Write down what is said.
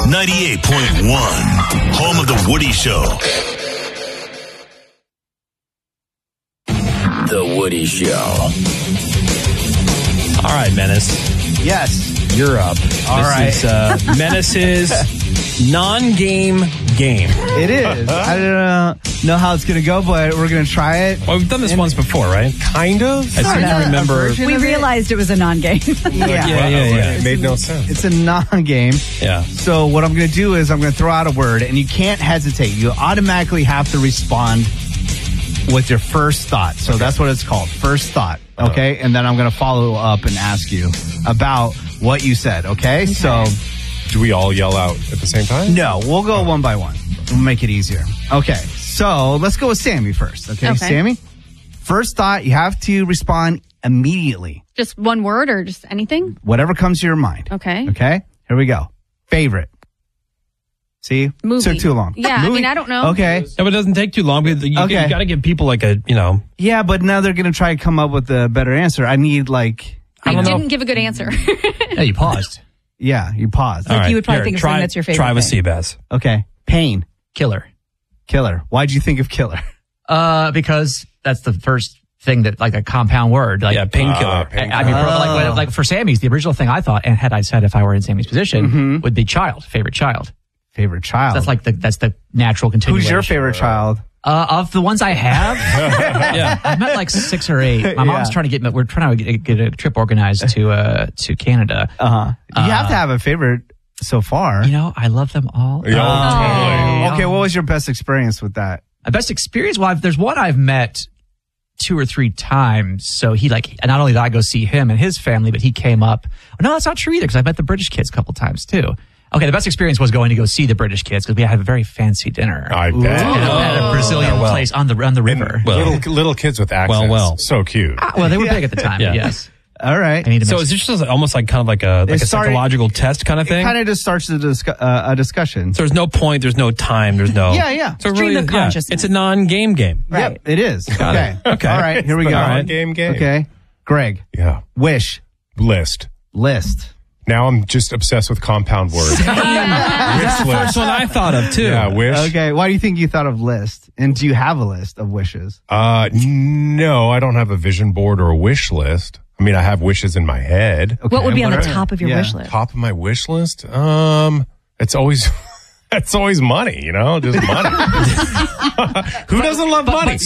98.1, home of The Woody Show. The Woody Show. All right, Menace. Yes. You're up. All right. This is Menace's non-game game. It is. I don't know how it's going to go, but we're going to try it. Well, we've done this once before, right? Kind of. I seem to remember. We realized it was a non-game. Yeah. It made no sense. It's a non-game. Yeah. So what I'm going to do is I'm going to throw out a word, and you can't hesitate. You automatically have to respond with your first thought. So that's what it's called, first thought. Okay? And then I'm going to follow up and ask you about what you said. Okay? So Do we all yell out at the same time? no, we'll go one by one. We'll make it easier. Okay. So let's go with Sammy first. Okay. Sammy? First thought, you have to respond immediately. Just one word or just anything? Whatever comes to your mind. Okay. Okay? Here we go. Favorite. See? Movie. Took too long. Yeah, I mean, I don't know. Okay. No, but it doesn't take too long. Because you got to give people like a, Yeah, but now they're going to try to come up with a better answer. I need like... I didn't give a good answer. Yeah, you paused. Yeah, you paused. All right, you would probably think of something that's your favorite Try with thing. Seabass. Okay. Pain. Killer. Killer. Why'd you think of killer? Because that's the first thing that, like, a compound word. Like, Yeah, painkiller. I mean, like for Sammy's, the original thing I thought, and had I said if I were in Sammy's position, would be child, favorite child. Favorite child. That's like that's the natural continuation. Who's your favorite child? Of the ones I have, Yeah. I've met like 6 or 8. My mom's trying to get. We're trying to get a trip organized to Canada. You have to have a favorite so far. You know, I love them all. Okay, what was your best experience with that? My best experience? Well, there's one I've met 2 or 3 times. So he not only did I go see him and his family, but he came up. No, that's not true either, because I met the British kids a couple times too. Okay, the best experience was going to go see the British kids because we had a very fancy dinner I bet. at a Brazilian place on the river. Little kids with accents. Well. So cute. Well, they were big at the time. Yeah. Yes. All right. I need to So mention- is this just almost like kind of like a psychological test kind of It thing? kind of just starts a discussion. So there's no point, there's no time, there's no... Yeah. So it Stream really of is, consciousness. it's a non-game game. Yep, it is. Okay. Okay. All right, here we The go. non-game game. Okay. Greg, Yeah. wish, List. list. Now I'm just obsessed with compound words. That's the first one I thought of, too. Yeah, wish. Okay, why do you think you thought of list? And do you have a list of wishes? No, I don't have a vision board or a wish list. I mean, I have wishes in my head. Okay, What would be on the all right. top of your wish list? Top of my wish list? It's always money, just money. Who doesn't love money?